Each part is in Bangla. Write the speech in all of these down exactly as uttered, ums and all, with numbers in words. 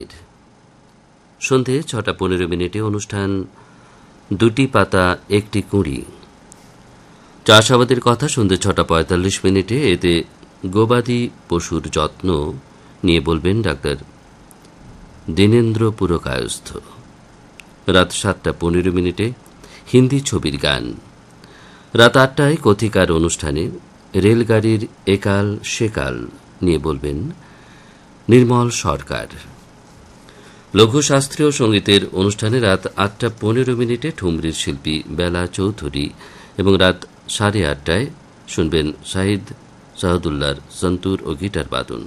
সন্ধে ছটা পনেরো মিনিটে অনুষ্ঠান দুটি পাতা একটি কুঁড়ি। চাষাবাদের কথা সন্ধে ছটা পঁয়তাল্লিশ মিনিটে। এতে গবাদি পশুর যত্ন নিয়ে বলবেন ডাক্তার দীনেন্দ্র পুরকায়স্থ। রাত সাতটা পনেরো মিনিটে হিন্দি ছবির গান। রাত আটটায় কথিকার অনুষ্ঠানে রেলগাড়ির একাল সেকাল নিয়ে বলবেন নির্মল সরকার। লঘু শাস্ত্রীয় সঙ্গীতের অনুষ্ঠানে রাত আটটা পনেরো মিনিটে ঠুমরির শিল্পী বেলা চৌধুরী এবং রাত সাড়ে আটটায় শুনবেন শাহিদ শাহদুল্লাহর সন্তুর ও গিটার বাদন।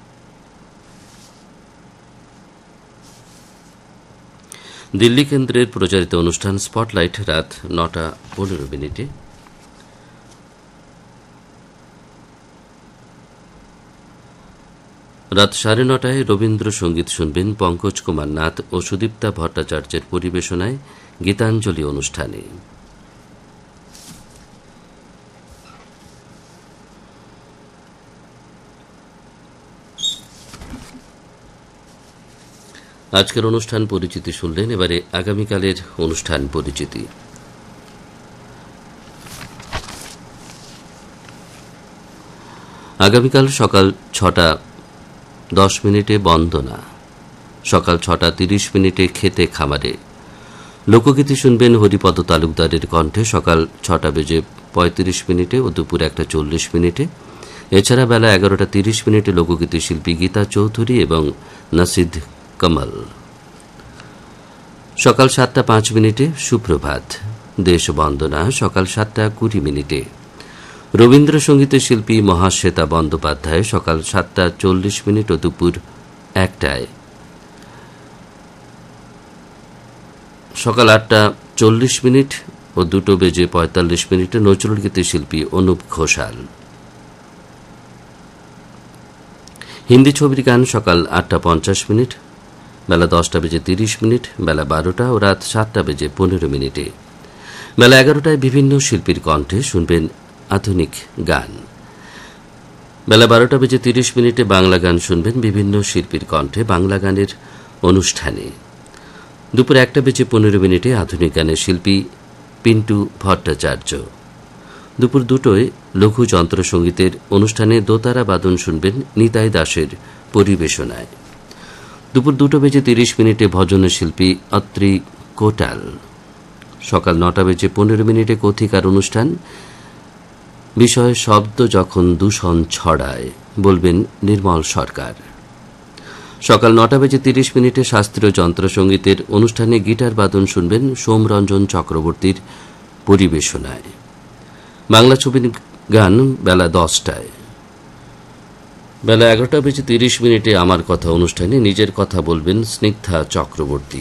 দিল্লি কেন্দ্রের প্রচারিত অনুষ্ঠান স্পটলাইট রাত নটা পনেরো মিনিটে। রাত সাড়ে নটায় রবীন্দ্রসঙ্গীত শুনবেন পঙ্কজ কুমার নাথ ও সুদীপ্তা ভট্টাচার্যের পরিবেশনায় গীতাঞ্জলি অনুষ্ঠানে। আজকের অনুষ্ঠান পরিচিতি শুনলেন। এবারে আগামীকালের অনুষ্ঠান পরিচিতি। আগামীকাল সকাল ছটা দশ মিনিটে বন্দনা, সকাল ছটা তিরিশ মিনিটে খেতে খামারে লোকগীতি শুনবেন হরিপদ তালুকদারের কণ্ঠে সকাল ছটা বেজে পঁয়ত্রিশ মিনিটে ও দুপুর একটা চল্লিশ মিনিটে। এছাড়া বেলা এগারোটা তিরিশ মিনিটে লোকগীতি শিল্পী গীতা চৌধুরী এবং নাসিদ কমল। সকাল সাতটা পাঁচ মিনিটে সুপ্রভাত দেশ বন্দনা, সকাল সাতটা কুড়ি মিনিটে রবীন্দ্রসঙ্গীতের শিল্পী মহাশ্বেতা বন্দ্যোপাধ্যায় সকাল সাতটা চল্লিশ মিনিট ও দুপুর একটায়। সকাল আটটা চল্লিশ মিনিট ও দুটো বেজে পঁয়তাল্লিশ মিনিটে নজরুল গীতি শিল্পী অনুপ ঘোষাল। হিন্দি ছবির গান সকাল আটটা পঞ্চাশ মিনিট, বেলা দশটা বেজে তিরিশ মিনিট, বেলা বারোটা ও রাত সাতটা বেজে পনেরো মিনিটে। বেলা এগারোটায় বিভিন্ন শিল্পীর কণ্ঠে শুনবেন আধুনিক গান। বেলা বারোটা বেজে তিরিশ মিনিটে বাংলা গান শুনবেন বিভিন্ন শিল্পীর কণ্ঠে বাংলা গানের অনুষ্ঠানে। দুপুর একটা বেজে পনেরো মিনিটে আধুনিক গানের শিল্পী পিন্টু ভট্টাচার্য। দুপুর দুটোয় লঘু যন্ত্রসঙ্গীতের অনুষ্ঠানে দোতারা বাদন শুনবেন নিতাই দাসের পরিবেশনায়। দুপুর দুটো বেজে তিরিশ মিনিটে ভজনের শিল্পী অত্রি কোটাল। সকাল নটা বেজে পনেরো মিনিটে কথিকার অনুষ্ঠান, বিষয় শব্দ যখন দূষণ ছড়ায় বলবেন নির্মল সরকার। সকাল নটা বেজে তিরিশ মিনিটে শাস্ত্রীয় যন্ত্রসঙ্গীতের অনুষ্ঠানে গিটার বাদন শুনবেন সোমরঞ্জন চক্রবর্তীর পরিবেশনায়। বাংলা ছবির গান বেলা দশটায়। বেলা এগারোটা বেজে তিরিশ মিনিটে আমার কথা অনুষ্ঠানে নিজের কথা বলবেন স্নিগ্ধা চক্রবর্তী।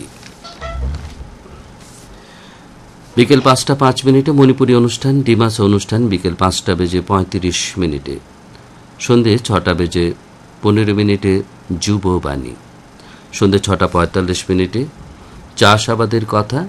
বিকেল পাঁচটা পাঁচ মিনিটে মণিপুরী অনুষ্ঠান ডিমাসা অনুষ্ঠান বিকেল পাঁচটা বেজে পঁয়ত্রিশ মিনিটে। সন্ধে ছটা বেজে পনেরো মিনিটে যুববাণী। সন্ধে ছটা পঁয়তাল্লিশ মিনিটে চাষাবাদের কথা।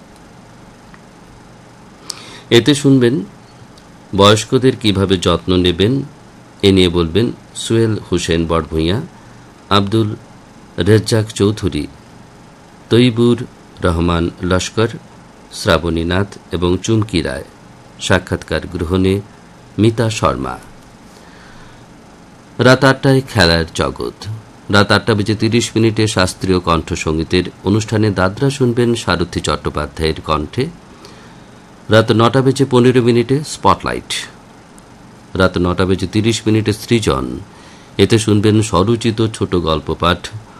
এতে শুনবেন বয়স্কদের কিভাবে যত্ন নেবেন এ নিয়ে বলবেন সোহেল হোসেন বড়ভূঁইয়া, আব্দুল রেজ্জাক চৌধুরী, তৈবুর রহমান লস্কর, শ্রাবণী নাথ এবং চুমকি রায়। সাক্ষাৎকার গ্রহণে মিতা শর্মা। রাত আটটায় খেলার জগৎ। রাত আটটা বেজে তিরিশ মিনিটে শাস্ত্রীয় কণ্ঠসঙ্গীতের অনুষ্ঠানে দাদরা শুনবেন সারথী চট্টোপাধ্যায়ের কণ্ঠে। রাত নটা বেজে পনেরো মিনিটে স্পটলাইট। রাত নটা বেজে তিরিশ মিনিটে সৃজন। এতে শুনবেন স্বরচিত ছোট গল্প পাঠ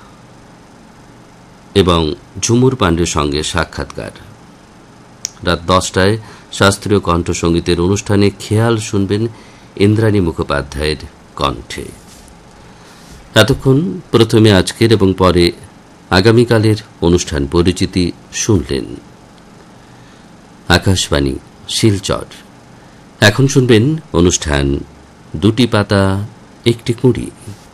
এবং ঝুমুর পাণ্ডের সঙ্গে সাক্ষাৎকার। রাত দশটায় শাস্ত্রীয় কণ্ঠসঙ্গীতের অনুষ্ঠানে খেয়াল শুনবেন ইন্দ্রাণী মুখোপাধ্যায়ের কণ্ঠে। এতক্ষণ প্রথমে আজকের এবং পরে আগামীকালের অনুষ্ঠান পরিচিতি শুনলেন। আকাশবাণী শিলচর। এখন শুনবেন অনুষ্ঠান দুটি পাতা একটি কুঁড়ি।